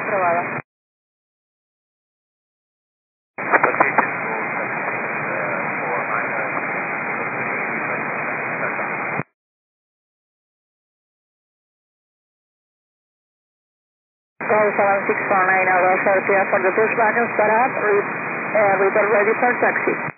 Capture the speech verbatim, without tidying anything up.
aprobada. Call seven six four nine, Alpha, prepare for the pushback and start up, re, uh, report ready for taxi.